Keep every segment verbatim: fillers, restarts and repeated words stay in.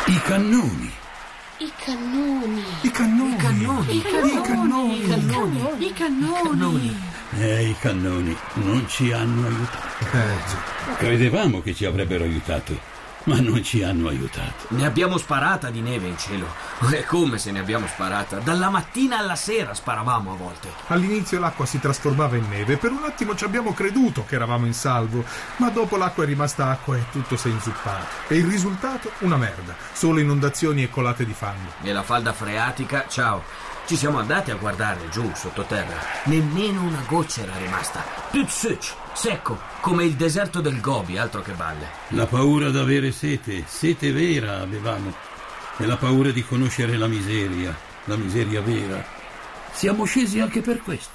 I cannoni. I cannoni. I cannoni. I cannoni. I cannoni. I cannoni. I cannoni. Eh, i cannoni non ci hanno aiutato. Eh, già. Credevamo che ci avrebbero aiutato, ma non ci hanno aiutato. Ne abbiamo sparata di neve in cielo. E come se ne abbiamo sparata? Dalla mattina alla sera sparavamo a volte. All'inizio l'acqua si trasformava in neve. Per un attimo ci abbiamo creduto che eravamo in salvo, ma dopo l'acqua è rimasta acqua e tutto si è inzuppato. E il risultato? Una merda. Solo inondazioni e colate di fango. E la falda freatica, ciao. Ci siamo andati a guardare giù, sottoterra. Nemmeno una goccia era rimasta. Tut suc, secco, come il deserto del Gobi, altro che balle. La paura d'avere sete, sete vera avevamo. E la paura di conoscere la miseria, la miseria vera. Siamo scesi anche per questo.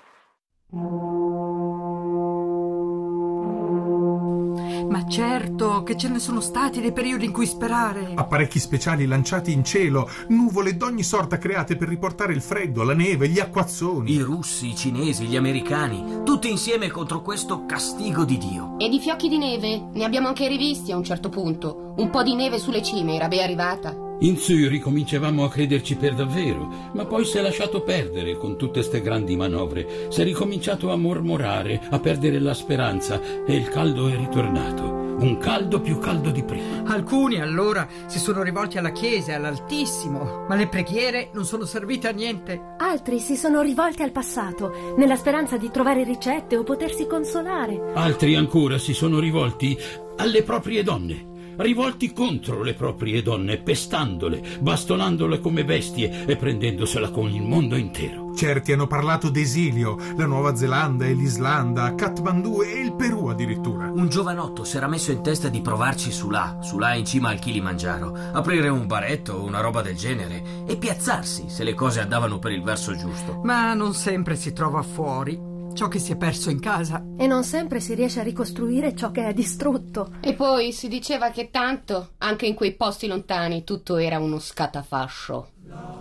Ma certo che ce ne sono stati dei periodi in cui sperare. Apparecchi speciali lanciati in cielo, nuvole d'ogni sorta create per riportare il freddo, la neve, gli acquazzoni. I russi, i cinesi, gli americani, tutti insieme contro questo castigo di Dio. E di fiocchi di neve ne abbiamo anche rivisti a un certo punto. Un po' di neve sulle cime era ben arrivata. In su ricominciavamo a crederci per davvero, ma poi si è lasciato perdere con tutte ste grandi manovre. Si è ricominciato a mormorare, a perdere la speranza e il caldo è ritornato. Un caldo più caldo di prima. Alcuni allora si sono rivolti alla Chiesa e all'Altissimo, ma le preghiere non sono servite a niente. Altri si sono rivolti al passato, nella speranza di trovare ricette o potersi consolare. Altri ancora si sono rivolti alle proprie donne. Rivolti contro le proprie donne, pestandole, bastonandole come bestie e prendendosela con il mondo intero. Certi hanno parlato d'esilio, la Nuova Zelanda e l'Islanda, Kathmandu e il Perù addirittura. Un giovanotto si era messo in testa di provarci su là, su là in cima al Kilimangiaro, aprire un baretto o una roba del genere e piazzarsi se le cose andavano per il verso giusto. Ma non sempre si trova fuori ciò che si è perso in casa. E non sempre si riesce a ricostruire ciò che è distrutto. E poi si diceva che tanto, anche in quei posti lontani, tutto era uno scatafascio.